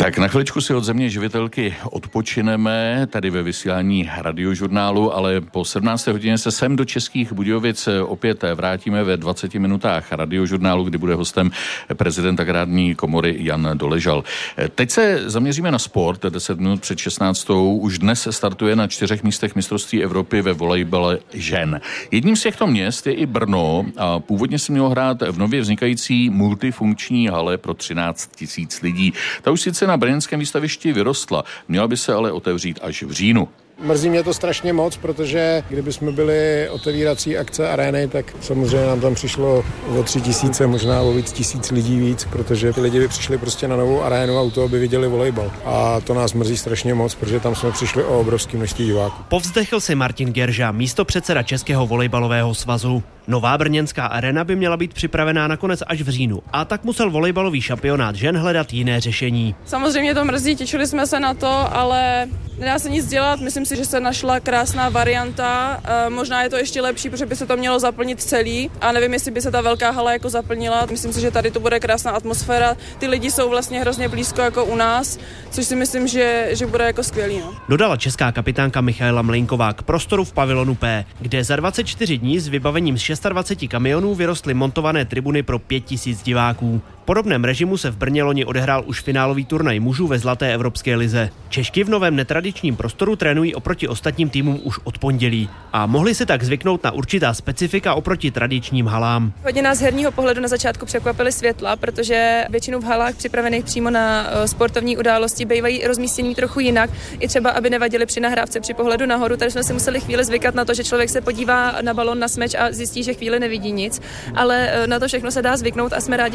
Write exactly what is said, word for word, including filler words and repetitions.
Tak na chviličku si od země živitelky odpočineme tady ve vysílání Radiožurnálu, ale po sedmnácté hodině se sem do Českých Budějovic opět vrátíme ve dvaceti minutách Radiožurnálu, kdy bude hostem prezident Agrární komory Jan Doležal. Teď se zaměříme na sport. deset minut před šestnáctou už dnes startuje na čtyřech místech mistrovství Evropy ve volejbale žen. Jedním z těchto měst je i Brno a původně se mělo hrát v nově vznikající multifunkční hale pro třináct tisíc lidí. Ta už sice na brněnském výstavišti vyrostla, měla by se ale otevřít až v říjnu. Mrzí mě to strašně moc, protože kdyby jsme byli otevírací akce arény, tak samozřejmě nám tam přišlo o tři tisíce, možná o víc tisíc lidí víc, protože ty lidi by přišli prostě na novou arénu a u toho by viděli volejbal. A to nás mrzí strašně moc, protože tam jsme přišli o obrovské množství diváků. Povzdechl si Martin Gerža, místopředseda Českého volejbalového svazu. Nová brněnská arena by měla být připravená nakonec až v říjnu a tak musel volejbalový šampionát žen hledat jiné řešení. Samozřejmě to mrzí, těšili jsme se na to, ale nedá se nic dělat. Myslím si, že se našla krásná varianta. E, možná je to ještě lepší, protože by se to mělo zaplnit celý a nevím, jestli by se ta velká hala jako zaplnila. Myslím si, že tady to bude krásná atmosféra. Ty lidi jsou vlastně hrozně blízko jako u nás, což si myslím, že, že bude jako skvělý. No. Dodala česká kapitánka Michaela Mlejnková k prostoru v pavilonu P, kde za dvacet čtyři dní s vybavením z dvacet šest kamionů vyrostly montované tribuny pro pět tisíc diváků. V podobném režimu se v Brně loni odehrál už finálový turnaj mužů ve Zlaté evropské lize. Češky v novém netradičním prostoru trénují oproti ostatním týmům už od pondělí a mohli si tak zvyknout na určitá specifika oproti tradičním halám. Hodně nás z herního pohledu na začátku překvapily světla, protože většinou v halách připravených přímo na sportovní události bývají rozmístění trochu jinak, i třeba aby nevadili při nahrávce při pohledu nahoru. Tady jsme si museli chvíli zvykat na to, že člověk se podívá na balon, na smeč a zjistí, že chvíli nevidí nic, ale na to všechno se dá zvyknout a jsme rádi,